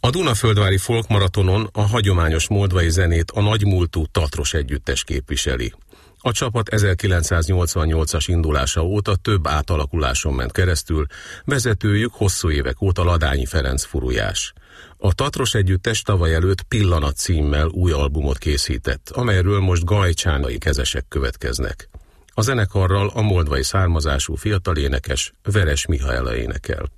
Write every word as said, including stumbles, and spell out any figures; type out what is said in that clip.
A Dunaföldvári Folkmaratonon a hagyományos moldvai zenét a nagymúltú Tatros együttes képviseli. A csapat ezerkilencszáznyolcvannyolcas indulása óta több átalakuláson ment keresztül, vezetőjük hosszú évek óta Ladányi Ferenc Furujás. A Tatros együttes tavaly előtt Pillanat címmel új albumot készített, amelyről most gajcsánai kezesek következnek. A zenekarral a moldvai származású fiatal énekes Veres Mihaela énekel.